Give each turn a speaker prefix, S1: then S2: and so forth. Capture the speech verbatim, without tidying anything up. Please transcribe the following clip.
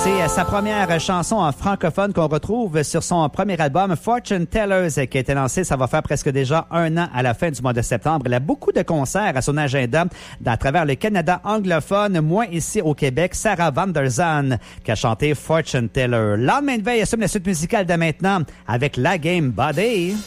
S1: C'est sa première chanson en francophone qu'on retrouve sur son premier album Fortune Tellers qui a été lancé, ça va faire presque déjà un an à la fin du mois de septembre. Elle a beaucoup de concerts à son agenda à travers le Canada anglophone, moins ici au Québec. Sarah Van Der Zaan qui a chanté Fortune Teller. Lendemain de veille assume la suite musicale de maintenant avec La Game Body.